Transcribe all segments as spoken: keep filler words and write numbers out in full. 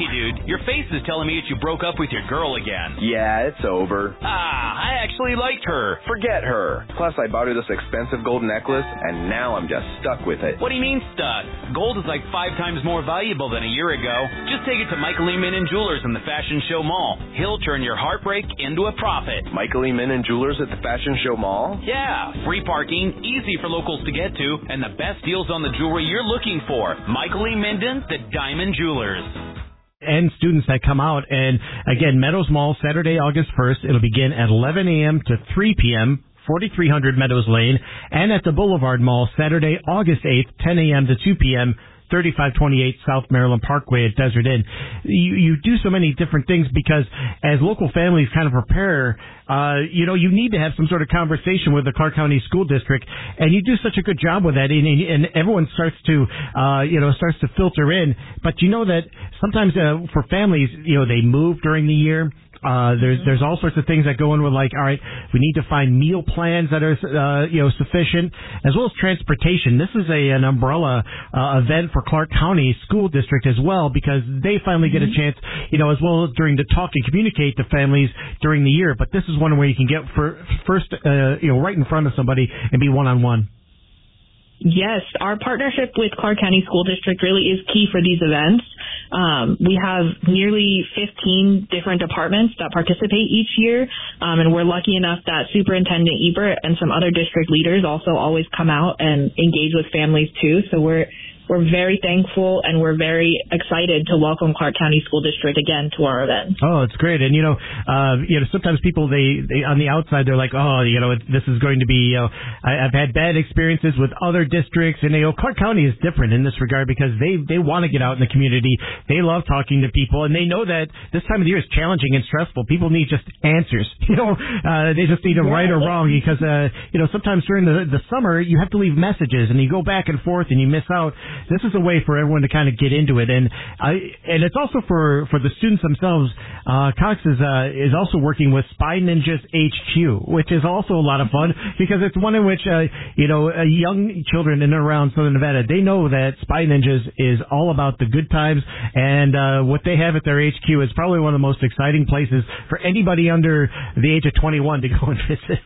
Hey, dude, your face is telling me that you broke up with your girl again. Yeah, it's over. Ah, I actually liked her. Forget her. Plus, I bought her this expensive gold necklace, and now I'm just stuck with it. What do you mean stuck? Gold is like five times more valuable than a year ago. Just take it to Michael E. Min and Jewelers in the Fashion Show Mall. He'll turn your heartbreak into a profit. Michael E. Min and Jewelers at the Fashion Show Mall? Yeah, free parking, easy for locals to get to, and the best deals on the jewelry you're looking for. Michael E. Minden, the Diamond Jewelers. And students that come out. And again, Meadows Mall, Saturday, August first. It'll begin at eleven a.m. to three p.m., forty-three hundred Meadows Lane. And at the Boulevard Mall, Saturday, August eighth, ten a.m. to two p.m., thirty-five twenty-eight South Maryland Parkway at Desert Inn. You, you do so many different things because as local families kind of prepare, uh, you know, you need to have some sort of conversation with the Clark County School District, and you do such a good job with that, and, and everyone starts to, uh, you know, starts to filter in. But you know that sometimes uh, for families, you know, they move during the year. Uh, there's there's all sorts of things that go in with, like, all right, we need to find meal plans that are uh, you know sufficient, as well as transportation. This is a an umbrella uh, event for Clark County School District as well, because they finally get a chance, you know, as well as during to talk and communicate to families during the year. But this is one where you can get for, first, uh, you know, right in front of somebody and be one on one. Yes, our partnership with Clark County School District really is key for these events. Um, we have nearly fifteen different departments that participate each year, um, and we're lucky enough that Superintendent Ebert and some other district leaders also always come out and engage with families too. So we're We're very thankful, and we're very excited to welcome Clark County School District again to our event. Oh, it's great. And, you know, uh, you know, sometimes people, they, they on the outside, they're like, oh, you know, it, this is going to be, you know, I, I've had bad experiences with other districts. And, you know, Clark County is different in this regard because they, they want to get out in the community. They love talking to people, and they know that this time of the year is challenging and stressful. People need just answers. You know, uh, they just need a yeah. right or wrong because, uh, you know, sometimes during the, the summer, you have to leave messages, and you go back and forth, and you miss out. This is a way for everyone to kind of get into it, and I, and it's also for, for the students themselves. Uh, Cox is uh, is also working with Spy Ninjas H Q, which is also a lot of fun because it's one in which uh, you know uh, young children in and around Southern Nevada, they know that Spy Ninjas is all about the good times, and uh, what they have at their H Q is probably one of the most exciting places for anybody under the age of twenty-one to go and visit.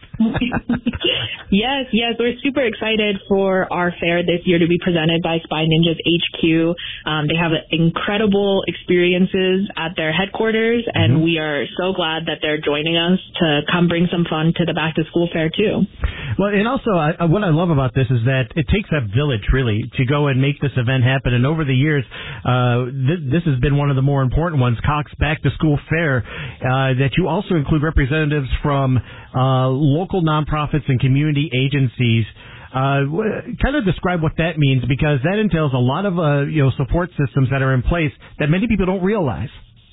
yes, yes, we're super excited for our fair this year to be presented by Spy Ninjas H Q. Um, they have incredible experiences at their headquarters, and mm-hmm. we are so glad that they're joining us to come bring some fun to the back to school fair too. Well, and also I, what I love about this is that it takes a village really to go and make this event happen. And over the years, uh, th- this has been one of the more important ones, Cox Back to School Fair, uh, that you also include representatives from uh, local nonprofits and community agencies. Uh, kind of describe what that means, because that entails a lot of, uh, you know, support systems that are in place that many people don't realize.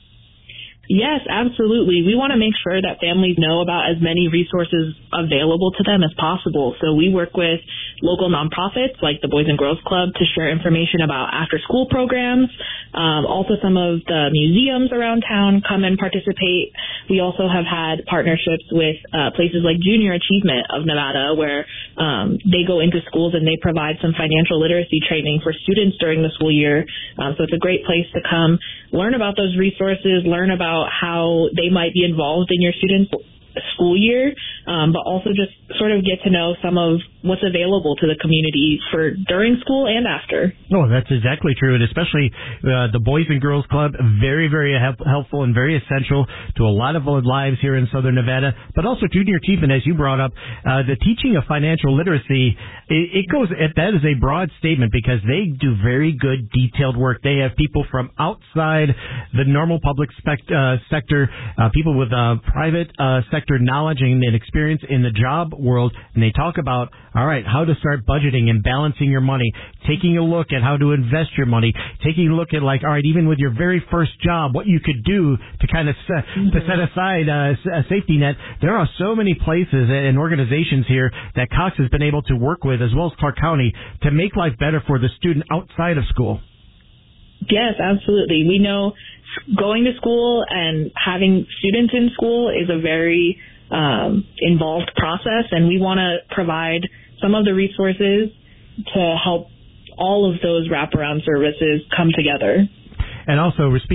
Yes, absolutely. We want to make sure that families know about as many resources available to them as possible. So we work with local nonprofits like the Boys and Girls Club to share information about after-school programs. Um, also, some of the museums around town come and participate. We also have had partnerships with uh, places like Junior Achievement of Nevada, where um, they go into schools and they provide some financial literacy training for students during the school year. Um, so it's a great place to come learn about those resources, learn about how they might be involved in your students' school year, um, but also just sort of get to know some of what's available to the community for during school and after. Oh, that's exactly true, and especially uh, the Boys and Girls Club, very, very help- helpful and very essential to a lot of our lives here in Southern Nevada, but also Junior Achievement, as you brought up, uh, the teaching of financial literacy, it, it goes, that is a broad statement because they do very good detailed work. They have people from outside the normal public spec- uh, sector, uh, people with uh, private uh, sector knowledge and, and experience in the job world, and they talk about, all right, how to start budgeting and balancing your money, taking a look at how to invest your money, taking a look at, like, all right, even with your very first job, what you could do to kind of set, mm-hmm. to set aside a, a safety net. There are so many places and organizations here that Cox has been able to work with, as well as Clark County, to make life better for the student outside of school. Yes, absolutely. We know going to school and having students in school is a very um, involved process, and we want to provide some of the resources to help all of those wraparound services come together. And also, we're speaking